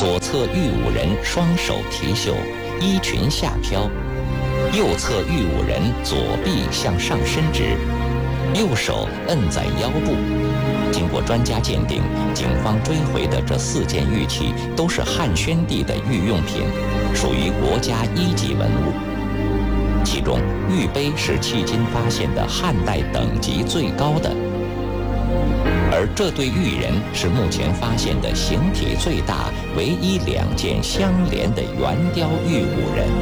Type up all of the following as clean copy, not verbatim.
左侧玉舞人双手提袖，衣裙下飘；右侧玉舞人左臂向上伸直，右手摁在腰部。经过专家鉴定，警方追回的这4件玉器都是汉宣帝的御用品，属于国家1级文物。其中，玉杯是迄今发现的汉代等级最高的，而这对玉人是目前发现的形体最大、唯一2件相连的圆雕玉舞人。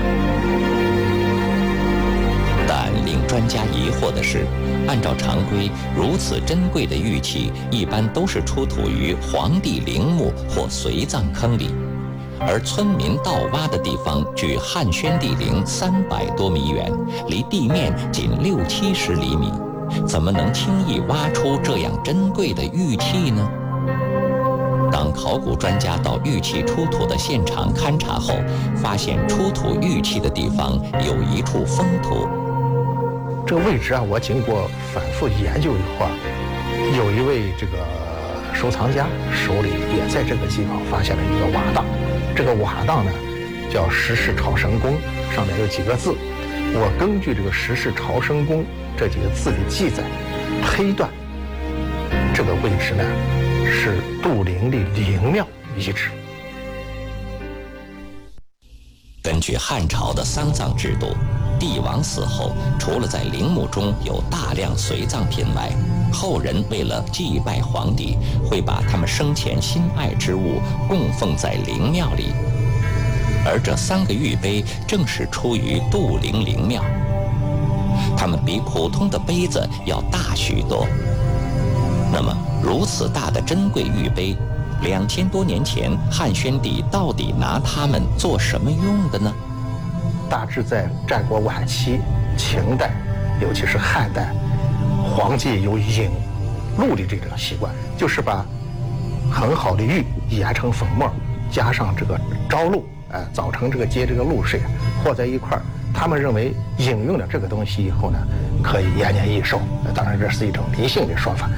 但令专家疑惑的是，按照常规，如此珍贵的玉器一般都是出土于皇帝陵墓或随葬坑里，而村民盗挖的地方距汉宣帝陵300多米远，离地面仅60-70厘米，怎么能轻易挖出这样珍贵的玉器呢？当考古专家到玉器出土的现场勘察后，发现出土玉器的地方有一处封土。 这个位置啊，我经过反复研究以后啊，有一位这个收藏家手里也在这个地方发现了一个瓦当。这个瓦当呢，叫石室朝生宫，上面有几个字。我根据这个石室朝生宫这几个字的记载，推断这个位置呢是杜陵的陵庙遗址。 根据汉朝的丧葬制度，帝王死后，除了在陵墓中有大量随葬品外，后人为了祭拜皇帝，会把他们生前心爱之物供奉在陵庙里。而这3个玉杯正是出于杜陵陵庙，它们比普通的杯子要大许多。那么，如此大的珍贵玉杯，2000多年前汉宣帝到底拿它们做什么用的呢？ 大致在战国晚期、秦代，尤其是汉代，皇帝有引鹿的这种习惯，就是把很好的玉研成粉末，加上这个朝露，早晨这个接这个露水和在一块儿。他们认为饮用了这个东西以后呢，可以延年益寿。当然，这是一种迷信的说法。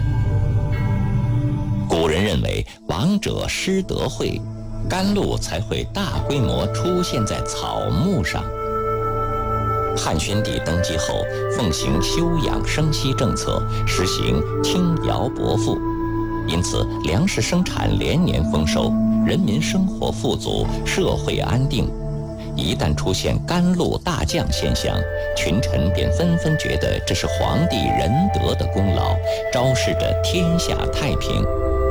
古人认为，亡者失德会，甘露才会大规模出现在草木上。汉宣帝登基后，奉行休养生息政策，实行轻徭薄赋，因此粮食生产连年丰收，人民生活富足，社会安定。一旦出现甘露大降现象，群臣便纷纷觉得这是皇帝仁德的功劳，昭示着天下太平。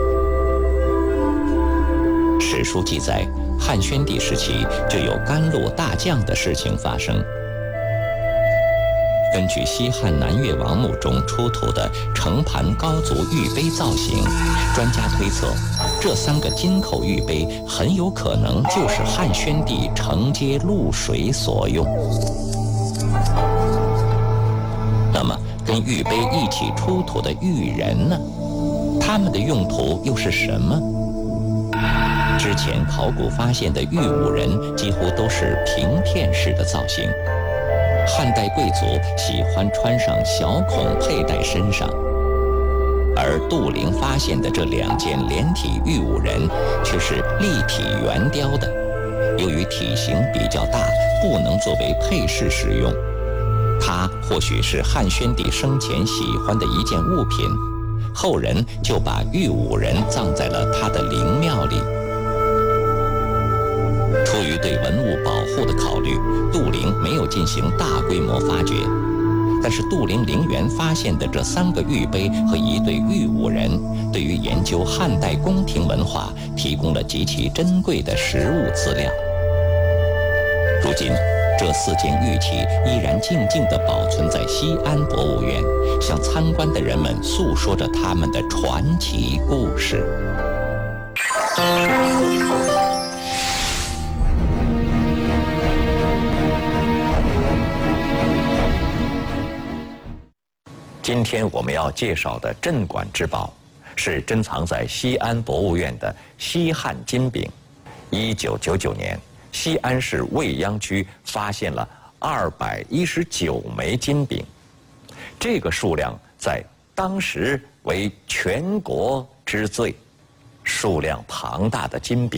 史书记载，汉宣帝时期就有甘露大降的事情发生。根据西汉南越王墓中出土的盛盘高足玉杯造型，专家推测，这3个金口玉杯很有可能就是汉宣帝承接露水所用。那么，跟玉杯一起出土的玉人呢？他们的用途又是什么？之前考古发现的玉舞人几乎都是平片式的造型。汉代贵族喜欢穿上小孔佩戴身上，而杜陵发现的这2件连体玉舞人却是立体圆雕的，由于体型比较大，不能作为配饰使用。它或许是汉宣帝生前喜欢的一件物品，后人就把玉舞人葬在了他的陵庙里。出于对文物保护的考虑，杜陵没有进行大规模发掘，但是杜陵陵园发现的这3个玉杯和1对玉舞人，对于研究汉代宫廷文化提供了极其珍贵的实物资料。如今，这4件玉器依然静静地保存在西安博物院，向参观的人们诉说着他们的传奇故事。今天我们要介绍的镇馆之宝，是珍藏在西安博物院的西汉金饼。1999年，西安市未央区发现了219枚金饼，这个数量在当时为全国之最。数量庞大的金饼